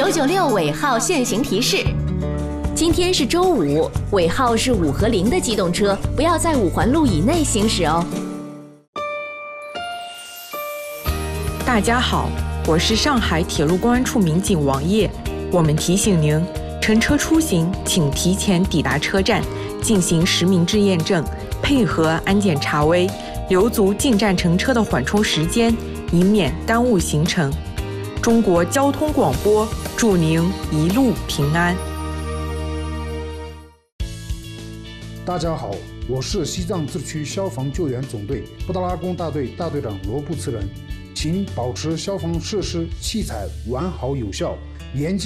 996尾号限行提示。今天是周五，尾号是5和0的机动车不要在5环路以内行驶哦。 大家好，我是上海铁路公安处民警王烨。我们提醒您，乘车出行请提前抵达车站，进行实名制验证，配合安检查微，留足进站乘车的缓冲时间，以免耽误行程。中国交通广播祝您一路平安。 大家好，我是西藏自治区消防救援总队布达拉宫大队大队长罗布次仁，请保持消防设施器材完好有效，严禁